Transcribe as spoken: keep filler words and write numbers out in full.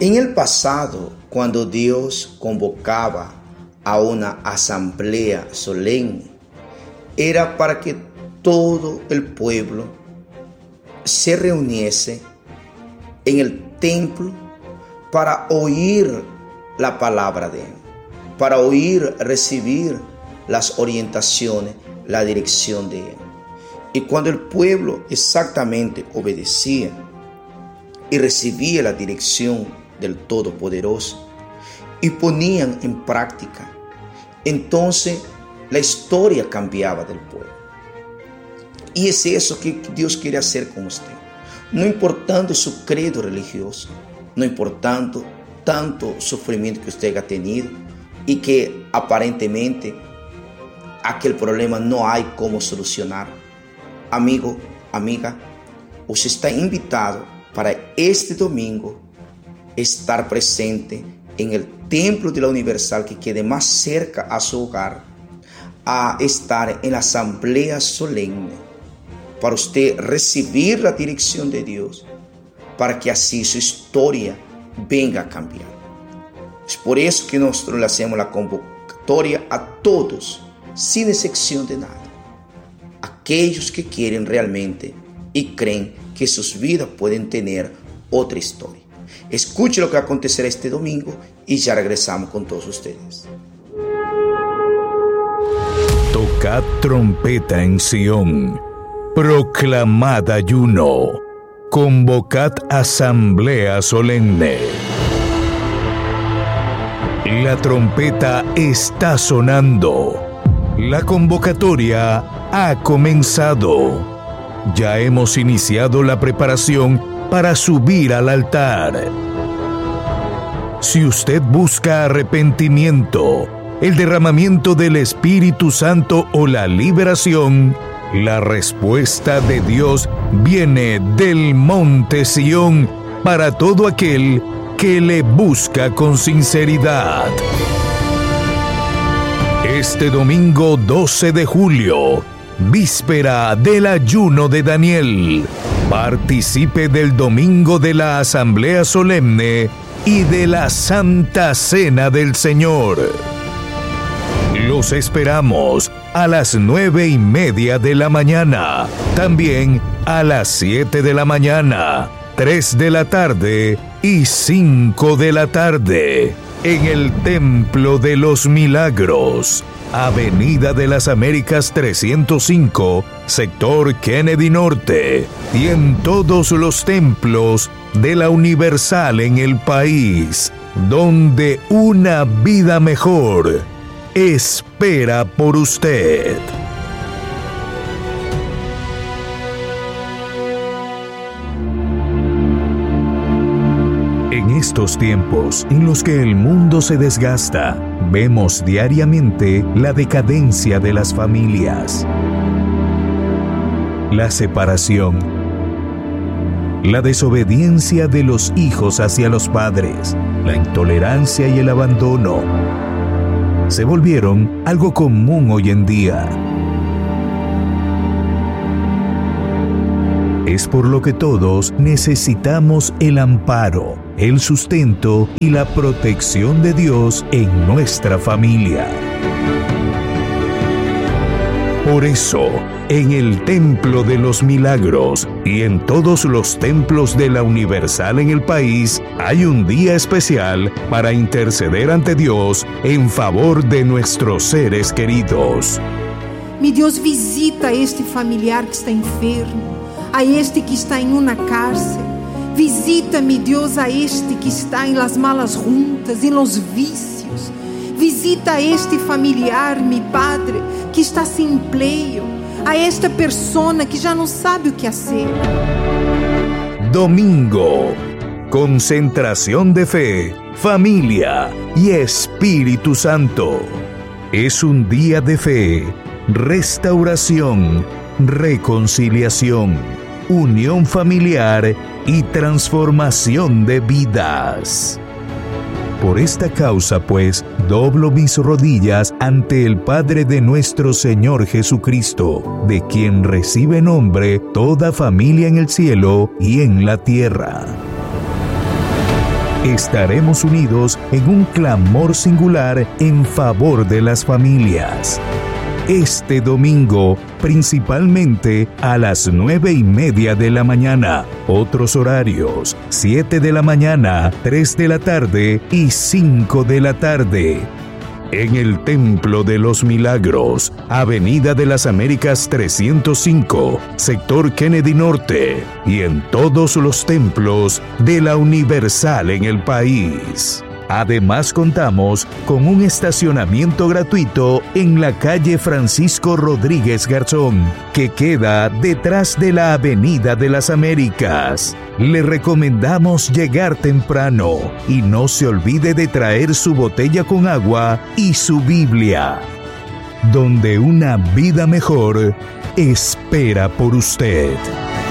En el pasado, cuando Dios convocaba a una asamblea solemne, era para que todo el pueblo se reuniese en el templo para oír la palabra de Él, para oír, recibir las orientaciones, la dirección de Él. Y cuando el pueblo exactamente obedecía y recibía la dirección del Todopoderoso y ponían en práctica, entonces la historia cambiaba del pueblo. Y es eso que Dios quiere hacer con usted. No importando su credo religioso, no importando tanto sufrimiento que usted haya tenido y que aparentemente aquel problema no hay cómo solucionar. Amigo, amiga, usted está invitado para este domingo estar presente en el templo de la Universal que quede más cerca a su hogar, a estar en la asamblea solemne, para usted recibir la dirección de Dios, para que así su historia venga a cambiar. Es por eso que nosotros le hacemos la convocatoria a todos, sin excepción de nada. Aquellos que quieren realmente y creen que sus vidas pueden tener otra historia. Escuche lo que acontecerá este domingo y ya regresamos con todos ustedes. Tocad trompeta en Sión, proclamad ayuno, convocad asamblea solemne. La trompeta está sonando. La convocatoria ha comenzado. Ya hemos iniciado la preparación para subir al altar. Si usted busca arrepentimiento, el derramamiento del Espíritu Santo o la liberación, la respuesta de Dios viene del monte Sión para todo aquel que le busca con sinceridad. Este domingo doce de julio, víspera del ayuno de Daniel, participe del domingo de la Asamblea Solemne y de la Santa Cena del Señor. Los esperamos a las nueve y media de la mañana, también a las siete de la mañana, tres de la tarde y cinco de la tarde, en el Templo de los Milagros, Avenida de las Américas trescientos cinco, sector Kennedy Norte, y en todos los templos de la Universal en el país, donde una vida mejor espera por usted. En estos tiempos en los que el mundo se desgasta, vemos diariamente la decadencia de las familias, la separación, la desobediencia de los hijos hacia los padres, la intolerancia y el abandono. Se volvieron algo común hoy en día. Es por lo que todos necesitamos el amparo, el sustento y la protección de Dios en nuestra familia. Por eso, en el Templo de los Milagros y en todos los templos de la Universal en el país, hay un día especial para interceder ante Dios en favor de nuestros seres queridos. Mi Deus, visita a este familiar que está enfermo, a este que está em uma cárcel. Visita, mi Deus, a este que está em las malas juntas, em los vícios. Visita a este familiar, mi Padre, que está sem emprego, a esta persona que já não sabe o que fazer. Domingo, concentración de fe, familia y Espíritu Santo. Es un día de fe, restauración, reconciliación, unión familiar y transformación de vidas. Por esta causa, pues, doblo mis rodillas ante el Padre de nuestro Señor Jesucristo, de quien recibe nombre toda familia en el cielo y en la tierra. estaremos unidos en un clamor singular en favor de las familias. Este domingo, principalmente a las nueve y media de la mañana. Otros horarios: siete de la mañana, tres de la tarde y cinco de la tarde. En el Templo de los Milagros, Avenida de las Américas trescientos cinco, Sector Kennedy Norte, y en todos los templos de la Universal en el país. Además, contamos con un estacionamiento gratuito en la calle Francisco Rodríguez Garzón, que queda detrás de la Avenida de las Américas. Le recomendamos llegar temprano y no se olvide de traer su botella con agua y su Biblia, donde una vida mejor espera por usted.